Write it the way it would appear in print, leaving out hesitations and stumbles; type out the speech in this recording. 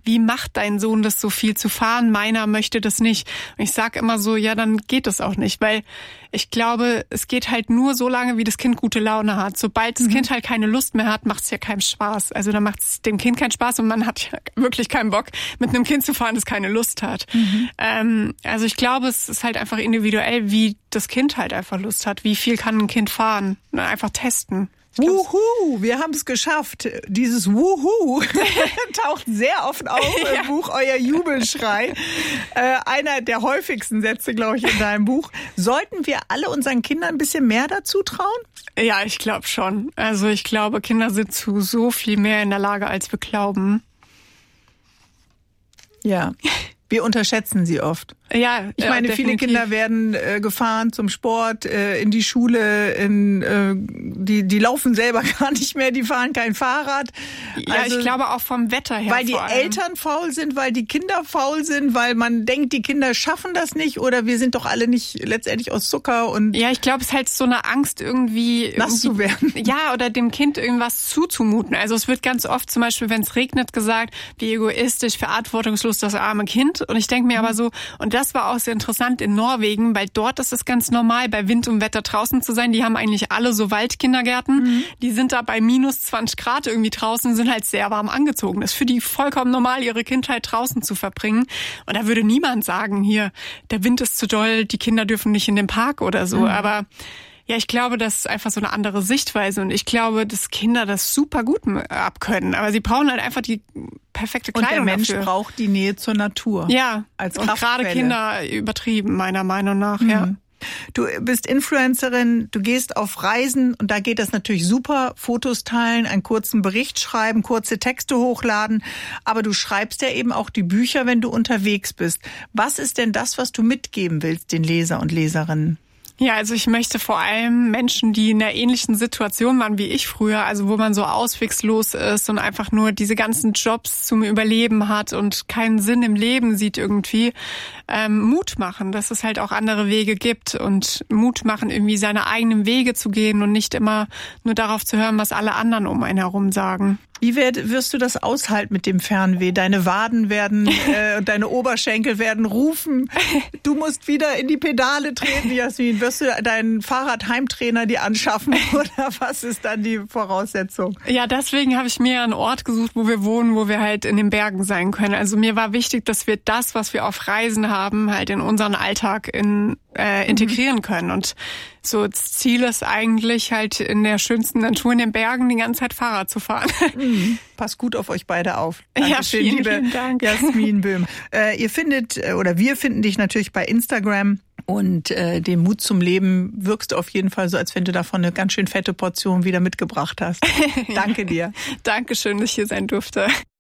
wie macht dein Sohn das so viel zu fahren? Meiner möchte das nicht. Und ich sage immer so, ja, dann geht das auch nicht, weil ich glaube, es geht halt nur so lange, wie das Kind gute Laune hat. Sobald das Kind halt keine Lust mehr hat, macht es ja keinen Spaß. Also dann macht es dem Kind keinen Spaß und man hat ja wirklich keinen Bock, mit einem Kind zu fahren, das keine Lust hat. Also ich glaube, es ist halt einfach individuell, wie das Kind halt einfach Lust hat. Wie viel kann ein Kind fahren? Einfach testen. Wuhu, wir haben es geschafft. Dieses Wuhu taucht sehr oft auf im Buch, euer Jubelschrei. Einer der häufigsten Sätze, glaube ich, in deinem Buch. Sollten wir alle unseren Kindern ein bisschen mehr dazu trauen? Ja, ich glaube schon. Also ich glaube, Kinder sind zu so viel mehr in der Lage, als wir glauben. Ja. Wir unterschätzen sie oft. Ja, ich meine, viele Kinder werden gefahren zum Sport, in die Schule, die laufen selber gar nicht mehr, die fahren kein Fahrrad. Ja, also, ich glaube auch vom Wetter her. Weil die Eltern faul sind, weil die Kinder faul sind, weil man denkt, die Kinder schaffen das nicht oder wir sind doch alle nicht letztendlich aus Zucker. Und ja, ich glaube, es ist halt so eine Angst irgendwie nass zu werden. Ja, oder dem Kind irgendwas zuzumuten. Also es wird ganz oft zum Beispiel, wenn es regnet, gesagt, wie egoistisch, verantwortungslos das arme Kind. Und ich denke mir aber so, und das war auch sehr interessant in Norwegen, weil dort ist es ganz normal, bei Wind und Wetter draußen zu sein. Die haben eigentlich alle so Waldkindergärten. Die sind da bei minus 20 Grad irgendwie draußen, sind halt sehr warm angezogen. Das ist für die vollkommen normal, ihre Kindheit draußen zu verbringen. Und da würde niemand sagen, hier, der Wind ist zu doll, die Kinder dürfen nicht in den Park oder so. Aber ja, ich glaube, das ist einfach so eine andere Sichtweise und ich glaube, dass Kinder das super gut abkönnen. Aber sie brauchen halt einfach die perfekte Kleidung. Und der Mensch dafür. Braucht die Nähe zur Natur. Ja, als und gerade Kinder übertrieben, meiner Meinung nach, ja. Du bist Influencerin, du gehst auf Reisen und da geht das natürlich super. Fotos teilen, einen kurzen Bericht schreiben, kurze Texte hochladen. Aber du schreibst ja eben auch die Bücher, wenn du unterwegs bist. Was ist denn das, was du mitgeben willst, den Leser und Leserinnen? Ja, also ich möchte vor allem Menschen, die in einer ähnlichen Situation waren wie ich früher, also wo man so auswegslos ist und einfach nur diese ganzen Jobs zum Überleben hat und keinen Sinn im Leben sieht irgendwie, Mut machen, dass es halt auch andere Wege gibt und Mut machen, irgendwie seine eigenen Wege zu gehen und nicht immer nur darauf zu hören, was alle anderen um einen herum sagen. Wie wirst du das aushalten mit dem Fernweh? Deine Waden werden, deine Oberschenkel werden rufen. Du musst wieder in die Pedale treten, Jasmin. Wirst du deinen Fahrradheimtrainer dir anschaffen oder was ist dann die Voraussetzung? Ja, deswegen habe ich mir einen Ort gesucht, wo wir wohnen, wo wir halt in den Bergen sein können. Also mir war wichtig, dass wir das, was wir auf Reisen haben, halt in unseren Alltag integrieren können. Und so das Ziel ist eigentlich halt in der schönsten Natur in den Bergen die ganze Zeit Fahrrad zu fahren. Passt gut auf euch beide auf. Dankeschön, ja, vielen Dank. Jasmin Böhm. Wir finden dich natürlich bei Instagram und den Mut zum Leben wirkst du auf jeden Fall so, als wenn du davon eine ganz schön fette Portion wieder mitgebracht hast. Danke dir. Dankeschön, dass ich hier sein durfte.